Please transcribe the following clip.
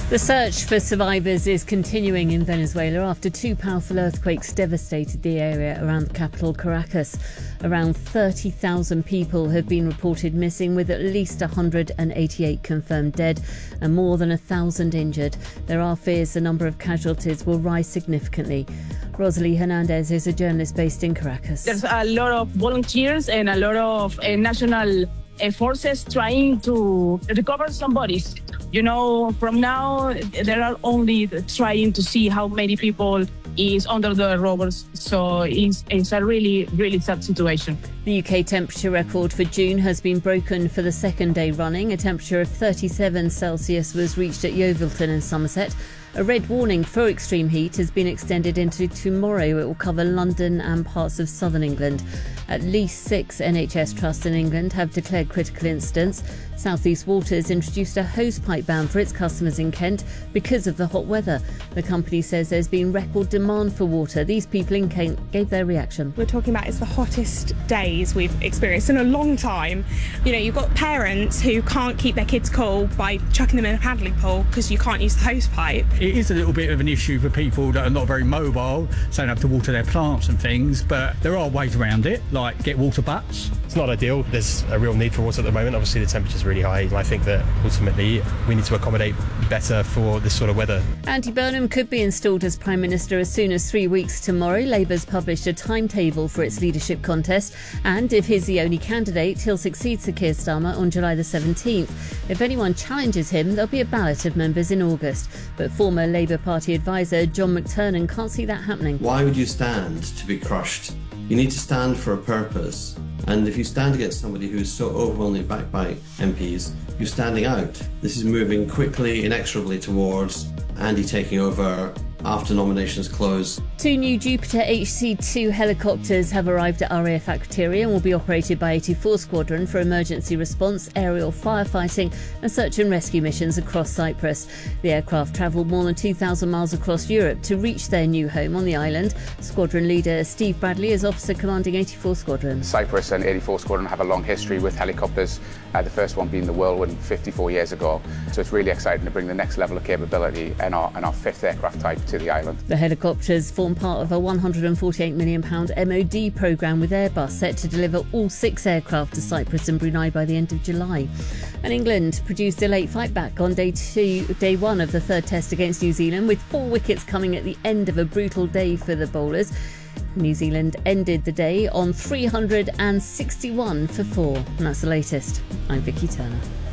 The search for survivors is continuing in Venezuela after two powerful earthquakes devastated the area around the capital, Caracas. Around 30,000 people have been reported missing, with at least 188 confirmed dead and more than 1,000 injured. There are fears the number of casualties will rise significantly. Rosalie Hernandez is a journalist based in Caracas. There's a lot of volunteers and a lot of national forces trying to recover some bodies. You know, from now, they are only trying to see how many people is under the rubbles. So it's a really, really sad situation. The UK temperature record for June has been broken for the second day running. A temperature of 37 Celsius was reached at Yeovilton in Somerset. A red warning for extreme heat has been extended into tomorrow. It will cover London and parts of southern England. At least 6 NHS trusts in England have declared critical incidents. South East Waters introduced a hosepipe ban for its customers in Kent because of the hot weather. The company says there's been record demand for water. These people in Kent gave their reaction. We're talking about it's the hottest days we've experienced in a long time. You know, you've got parents who can't keep their kids cool by chucking them in a paddling pool because you can't use the hosepipe. It is a little bit of an issue for people that are not very mobile, so they have to water their plants and things, but there are ways around it, like get water butts. It's not ideal. There's a real need for water at the moment. Obviously, the temperature's really high, and I think that ultimately we need to accommodate better for this sort of weather. Andy Burnham could be installed as Prime Minister as soon as 3 weeks tomorrow. Labour's published a timetable for its leadership contest, and if he's the only candidate, he'll succeed Sir Keir Starmer on July the 17th. If anyone challenges him, there'll be a ballot of members in August. But former Labour Party advisor John McTernan can't see that happening. Why would you stand to be crushed? You need to stand for a purpose. And if you stand against somebody who's so overwhelmingly backed by MPs, you're standing out. This is moving quickly, inexorably towards Andy taking over after nominations close. 2 new Jupiter HC-2 helicopters have arrived at RAF Akrotiri and will be operated by 84 Squadron for emergency response, aerial firefighting and search and rescue missions across Cyprus. The aircraft travelled more than 2,000 miles across Europe to reach their new home on the island. Squadron leader Steve Bradley is officer commanding 84 Squadron. Cyprus and 84 Squadron have a long history with helicopters, the first one being the Whirlwind 54 years ago. So it's really exciting to bring the next level of capability and our fifth aircraft type to the island. The helicopters form part of a £148 million MOD programme with Airbus set to deliver all 6 aircraft to Cyprus and Brunei by the end of July. And England produced a late fight back on day 1 of the third test against New Zealand, with 4 wickets coming at the end of a brutal day for the bowlers. New Zealand ended the day on 361 for 4. And that's the latest. I'm Vicky Turner.